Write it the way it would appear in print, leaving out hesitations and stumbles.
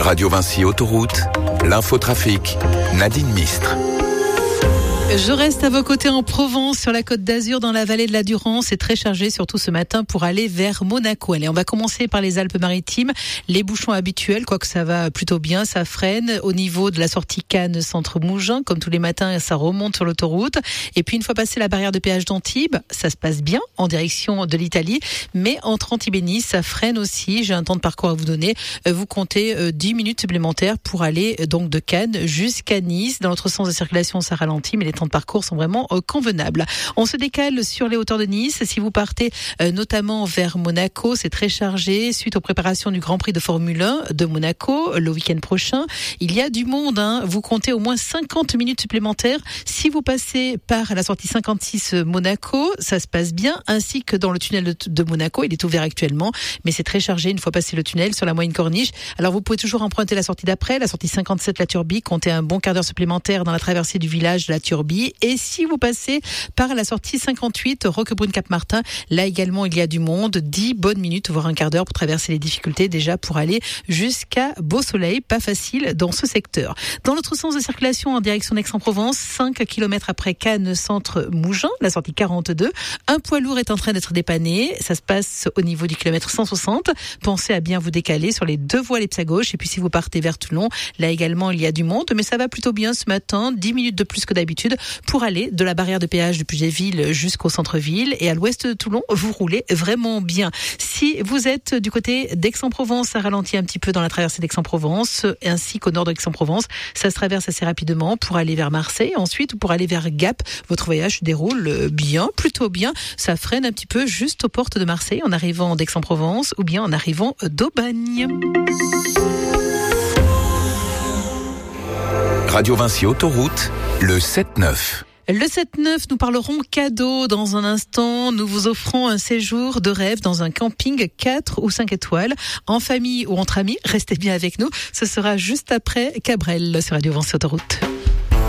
Radio Vinci Autoroute, l'infotrafic, Nadine Mistre. Je reste à vos côtés en Provence, sur la Côte d'Azur, dans la vallée de la Durance. C'est très chargé, surtout ce matin, pour aller vers Monaco. Allez, on va commencer par les Alpes-Maritimes. Les bouchons habituels, quoique ça va plutôt bien, ça freine. Au niveau de la sortie Cannes, centre Mougins, comme tous les matins, ça remonte sur l'autoroute. Et puis, une fois passé la barrière de péage d'Antibes, ça se passe bien en direction de l'Italie. Mais entre Antibes et Nice, ça freine aussi. J'ai un temps de parcours à vous donner. Vous comptez 10 minutes supplémentaires pour aller donc de Cannes jusqu'à Nice. Dans l'autre sens de circulation, ça ralentit, mais les temps de parcours sont vraiment convenables. On se décale sur les hauteurs de Nice. Si vous partez notamment vers Monaco, c'est très chargé suite aux préparations du Grand Prix de Formule 1 de Monaco le week-end prochain. Il y a du monde, hein. Vous comptez au moins 50 minutes supplémentaires. Si vous passez par la sortie 56 Monaco, ça se passe bien, ainsi que dans le tunnel de Monaco. Il est ouvert actuellement, mais c'est très chargé une fois passé le tunnel sur la moyenne corniche. Alors vous pouvez toujours emprunter la sortie d'après, la sortie 57 La Turbie. Comptez un bon quart d'heure supplémentaire dans la traversée du village de La Turbie. Et si vous passez par la sortie 58 Roquebrune-Cap-Martin, là également il y a du monde, 10 bonnes minutes, voire un quart d'heure pour traverser les difficultés déjà pour aller jusqu'à Beau-Soleil. Pas facile dans ce secteur. Dans l'autre sens de circulation en direction d'Aix-en-Provence, 5 km après Cannes, centre Mougins, la sortie 42, un poids lourd est en train d'être dépanné. Ça se passe au niveau du kilomètre 160. Pensez à bien vous décaler sur les deux voies Lepsa gauche. Et puis si vous partez vers Toulon, là également il y a du monde, mais ça va plutôt bien ce matin, 10 minutes de plus que d'habitude pour aller de la barrière de péage de Puget-Ville jusqu'au centre-ville. Et à l'ouest de Toulon, vous roulez vraiment bien. Si vous êtes du côté d'Aix-en-Provence, ça ralentit un petit peu dans la traversée d'Aix-en-Provence, ainsi qu'au nord d'Aix-en-Provence. Ça se traverse assez rapidement pour aller vers Marseille. Ensuite, pour aller vers Gap, votre voyage se déroule bien, plutôt bien. Ça freine un petit peu juste aux portes de Marseille en arrivant d'Aix-en-Provence ou bien en arrivant d'Aubagne. Radio Vinci Autoroute, le 7-9. Le 7-9, nous parlerons cadeaux dans un instant. Nous vous offrons un séjour de rêve dans un camping 4 ou 5 étoiles, en famille ou entre amis. Restez bien avec nous. Ce sera juste après Cabrel sur Radio Vinci Autoroute.